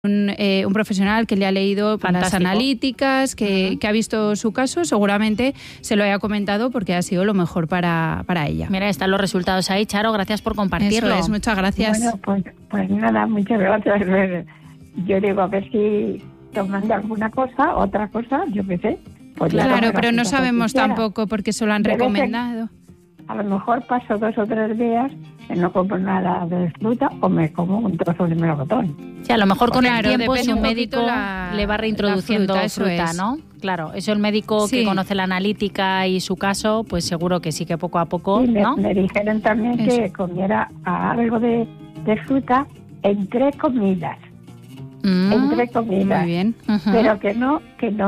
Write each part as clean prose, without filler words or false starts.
un profesional que le ha leído las analíticas, que ha visto su caso, seguramente se lo haya comentado porque ha sido lo mejor para ella. Mira, están los resultados ahí, Charo, gracias por compartirlo. Eso es, muchas gracias. Bueno, pues nada, muchas gracias. Yo digo, a ver si tomando alguna cosa, otra cosa, yo qué sé. Pues claro, pero no sabemos tampoco porque se lo han recomendado. A lo mejor paso 2 o 3 días que no como nada de fruta o me como un trozo de melocotón. Sí, a lo mejor con el tiempo si un médico le va reintroduciendo fruta, ¿no? Claro, eso el médico que conoce la analítica y su caso, pues seguro que sí que poco a poco, sí, ¿no? Me dijeron también que comiera algo de fruta entre comidas. Entre comidas. Muy bien. Pero que no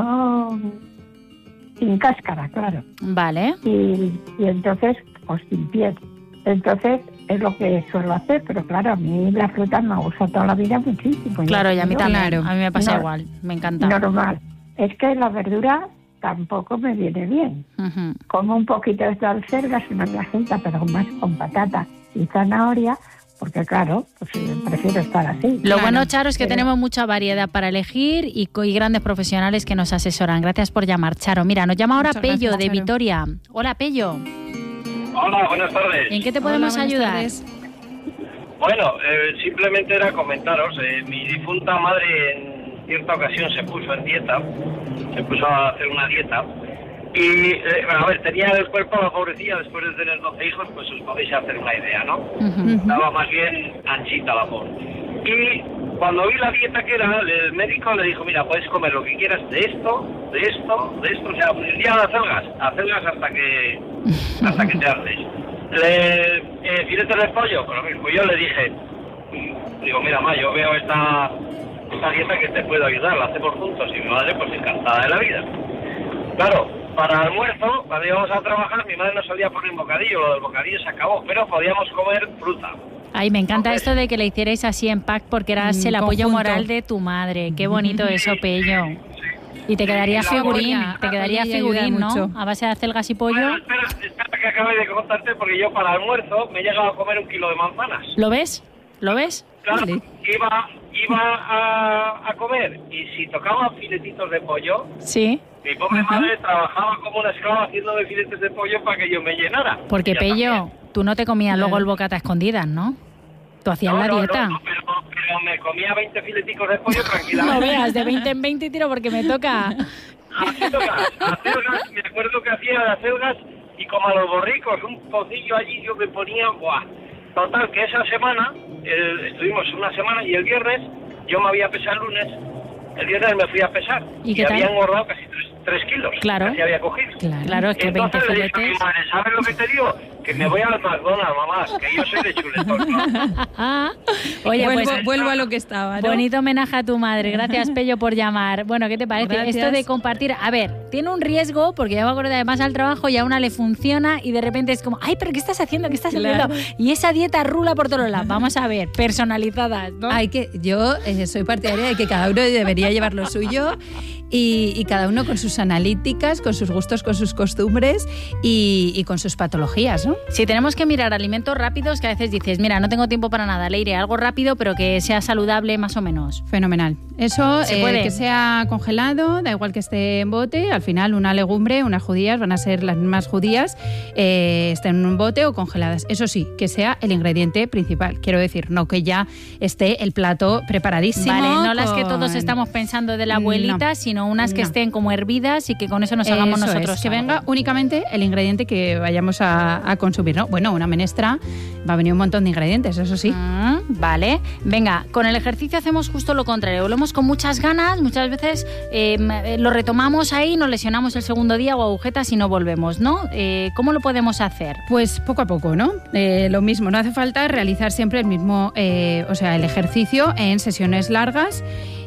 sin cáscara, claro. Vale. Y entonces, o sin piel. Entonces, es lo que suelo hacer, pero claro, a mí la fruta me gusta toda la vida muchísimo. Claro, y a mí también. Claro. A mí me pasa igual, me encanta. Normal. Es que la verdura tampoco me viene bien. Como un poquito de alcergas, una miajita, pero más con patata y zanahoria, porque claro, pues prefiero estar así. Lo bueno, Charo, es que tenemos mucha variedad para elegir y grandes profesionales que nos asesoran. Gracias por llamar, Charo. Mira, nos llama ahora Pello de Vitoria. Hola, Pello. Hola, buenas tardes. ¿En qué te podemos ayudar? Bueno, simplemente era comentaros, mi difunta madre en cierta ocasión se puso en dieta, se puso a hacer una dieta y, a ver, tenía el cuerpo, la pobrecilla, después de tener 12 hijos, pues os podéis hacer una idea, ¿no? Estaba más bien anchita la pobre. Y cuando vi la dieta que era, el médico le dijo, mira, puedes comer lo que quieras de esto, o sea, un día de acelgas hasta que te haces. Filetes de pollo, pues lo mismo. Yo le dije, digo, mira, ma, yo veo esta dieta que te puedo ayudar, la hacemos juntos, y mi madre pues encantada de la vida. Claro, para almuerzo, cuando íbamos a trabajar, mi madre nos solía poner un bocadillo, lo del bocadillo se acabó, pero podíamos comer fruta. Ay, me encanta esto de que le hicierais así en pack porque eras el apoyo moral de tu madre. Qué bonito eso, Pello. Y te quedaría figurín, ¿no? A base de acelgas y pollo. Bueno, espera que acabe de contarte porque yo para almuerzo me he llegado a comer 1 kilo de manzanas. ¿Lo ves? Claro, vale. Iba a comer y si tocaba filetitos de pollo, sí. Mi pobre madre trabajaba como una esclava haciéndome filetes de pollo para que yo me llenara. Porque, Pello, tú no te comías luego el bocata a escondidas, ¿no? Tú hacías la dieta. No, pero me comía 20 fileticos de pollo tranquilamente. No veas, de 20 en 20 tiro porque me toca. Acelgas, me acuerdo que hacía de acelgas y como a los borricos, un pocillo allí yo me ponía, ¡buah! Total, que esa semana, estuvimos una semana y el viernes, yo me había pesado el lunes, el viernes me fui a pesar y había engordado casi 3 kilos. Claro. Casi había cogido. Claro, es que entonces 20 le dije a mi madre, ¿sabes lo que te digo? Que me voy al McDonald's, mamá, que yo soy de chuletón, ¿no? Oye, vuelvo a lo que estaba, ¿no? Bonito homenaje a tu madre. Gracias, Pello, por llamar. Bueno, ¿qué te parece? Gracias. Esto de compartir, a ver, tiene un riesgo, porque ya me acuerdo además al trabajo y a una le funciona y de repente es como, ay, pero ¿qué estás haciendo? ¿Qué estás haciendo? Y esa dieta rula por todos lados. Vamos a ver, personalizadas, ¿no? Yo soy partidaria de que cada uno debería llevar lo suyo y cada uno con sus analíticas, con sus gustos, con sus costumbres y con sus patologías, ¿no? Si tenemos que mirar alimentos rápidos, que a veces dices, mira, no tengo tiempo para nada, le iré algo rápido, pero que sea saludable más o menos. Fenomenal. Eso, ¿se puede? Que sea congelado, da igual que esté en bote, al final una legumbre, unas judías, van a ser las mismas judías, estén en un bote o congeladas. Eso sí, que sea el ingrediente principal. Quiero decir, no que ya esté el plato preparadísimo. Vale, no las que todos estamos pensando de la abuelita, sino unas que estén como hervidas y que con eso nos hagamos nosotros. Que venga únicamente el ingrediente que vayamos a consumir, ¿no? Bueno, una menestra va a venir un montón de ingredientes, eso sí. Vale. Venga, con el ejercicio hacemos justo lo contrario. Volvemos con muchas ganas, muchas veces lo retomamos ahí, nos lesionamos el segundo día o agujetas y no volvemos, ¿no? ¿Cómo lo podemos hacer? Pues poco a poco, ¿no? Lo mismo, no hace falta realizar siempre el mismo, el ejercicio en sesiones largas.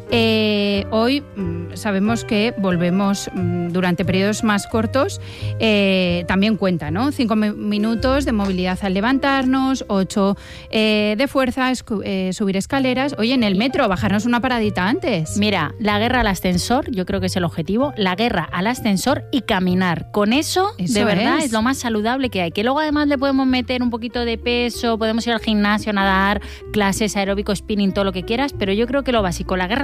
Hoy sabemos que volvemos durante periodos más cortos, también cuenta, ¿no? 5 minutos de movilidad al levantarnos, 8 de fuerza, subir escaleras. Oye, en el metro, bajarnos una paradita antes. Mira, la guerra al ascensor, yo creo que es el objetivo, la guerra al ascensor y caminar. Con eso de verdad, es lo más saludable que hay. Que luego además le podemos meter un poquito de peso, podemos ir al gimnasio, nadar, clases aeróbico, spinning, todo lo que quieras, pero yo creo que lo básico, la guerra